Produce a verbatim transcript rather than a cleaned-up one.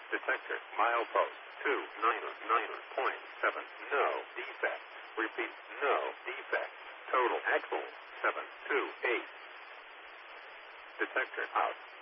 Detector, milepost two nine nine point seven. No defect. Repeat, no defect. Total axle seven two eight. Detector out.